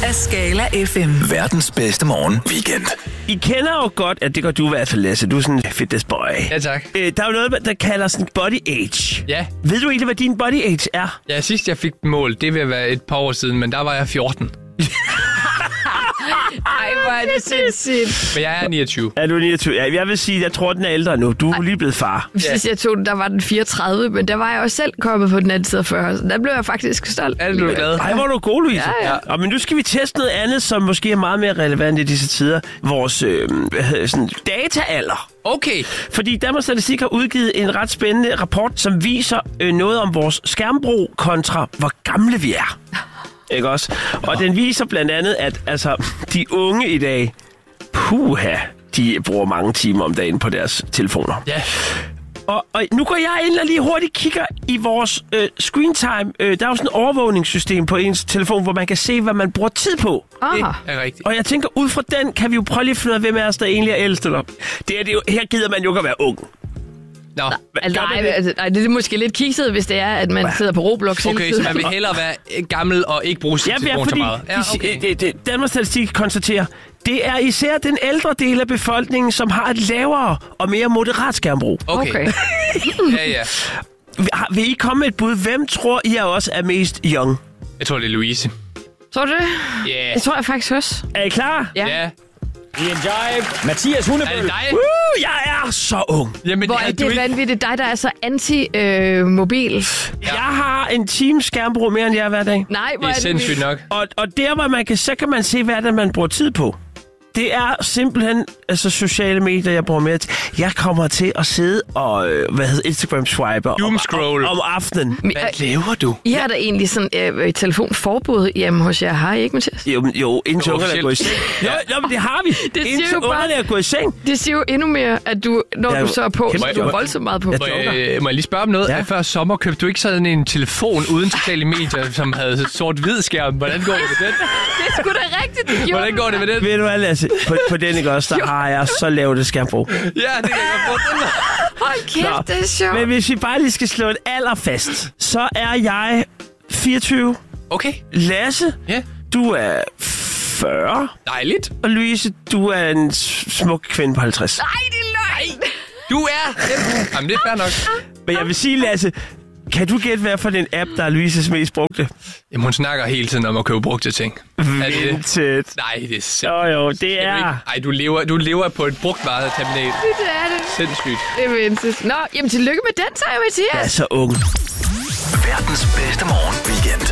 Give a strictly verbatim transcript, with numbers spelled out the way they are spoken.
af Skala F M. Verdens bedste morgen weekend. I kender jo godt, at det gør du i hvert fald, Lasse. Du er sådan en fitness boy. Ja, tak. Øh, der er jo noget, der kalder sådan body age. Ja. Ved du egentlig, hvad din body age er? Ja, sidst jeg fik den mål, det vil være et par år siden, men der var jeg fjorten. Ej, hvor er det sindssygt. Men jeg er niogtyve. Er du niogtyve? Ja, jeg vil sige, jeg tror, den er ældre nu. Du er lige blevet far. Sidst jeg tog den, der var den fireogtredive, men der var jeg også selv kommet på den anden side af fyrre, så der blev jeg faktisk stolt. Er du glad? Ej, hvor er du god, Louise. Ja, ja. Og, men nu skal vi teste noget andet, som måske er meget mere relevant i disse tider. Vores øh, hvad hedder, sådan, dataalder. Okay. Fordi Danmarks Statistik har udgivet en ret spændende rapport, som viser øh, noget om vores skærmbrug kontra hvor gamle vi er. Ikke også? Og den viser blandt andet, at altså, de unge i dag, puha, de bruger mange timer om dagen på deres telefoner. Ja. Og, og nu går jeg ind og lige hurtigt kigger i vores øh, screen time. Øh, der er jo sådan et overvågningssystem på ens telefon, hvor man kan se, hvad man bruger tid på. Ah. Det er rigtigt. Og jeg tænker, ud fra den kan vi jo prøve lige at finde ud af, hvem af os, der egentlig er ældst. Eller? Det er det jo, her gider man jo ikke at være ung. Nå. Altså, Gør nej, man det? altså, nej, det er måske lidt kikset, hvis det er, at man sidder på Roblox hele Okay, tiden. så man vil hellere være gammel og ikke bruge sin Ja, telefon så fordi meget. Ja, de, okay. det, det, Danmarks Statistik konstaterer, det er især den ældre del af befolkningen, som har et lavere og mere moderat skærmbrug. Okay. Okay. Ja, ja. Har- Vil I komme med et bud? Hvem tror I er også er mest young? Jeg tror, det er Louise. Tror du det? Ja. Yeah. Det tror jeg faktisk også. Er I klar? Ja. Ja. Ian Jive, Mathias Er Hundebøl. det dig? Uh, jeg er så ung. Jamen, Hvor er du det ikke... vanvittigt dig, der er så anti-mobil. Øh, Ja. Jeg har en times skærmbrug mere end jeg hver dag. Nej, hvor Det er er sindssygt vildt. nok. Og, og der, hvor man kan, så kan man se, hvad det er, man bruger tid på. Det er simpelthen altså, sociale medier, jeg bruger mere til. Jeg kommer til at sidde og øh, hvad hedder Instagram swiper om, Doomscroll. om, om aftenen. Men, Hvad laver du? I har da egentlig sådan øh, telefonforbud hjemme hos jer, har I ikke, Mathias? Jo, jo indtil Jo, ungerne er gået i seng. Jo, jo, men det har vi. siger Indtil jo bare- ungerne er gået i seng. Det siger jo endnu mere, at du, når Ja, du så er på, kæmpe så er du joker. voldsomt meget på. Ja, Må joker. jeg, må jeg lige spørge om noget? Ja. Ja. Før sommer købte du ikke sådan en telefon uden sociale medier, som havde sort-hvid skærm. Hvordan går det med den? Det er sgu da rigtigt, det gjorde Hvordan går det med den? Ved du hvad, Lasse? På, på den, ikke også, der har jeg så lavt et skærmbrug. Ja, det kan jeg godt få. Den. Hold kæft, det er sjovt. Men hvis vi bare lige skal slå et alder fast, så er jeg fireogtyve. Okay, Lasse, ja. du er fyrre. Dejligt. Og Louise, du er en s- smuk kvinde på halvtreds. Nej, det er løgn. Du er... Jamen, det er fair nok. Men jeg vil sige, Lasse, kan du gætte, hvad for den app, der er Louises mest brugte? Jamen, hun snakker hele tiden om at købe brugte ting. Er det det? Vinted. Nej, det er sindssygt. Jo, jo, det er... Ej, du lever, du lever på et brugtvareterminal. Det er det. Sindssygt. Det er vindsigt. Nå, jamen tillykke med den, så jeg, Jeg er Mathias. så ung. Verdens bedste morgen weekend.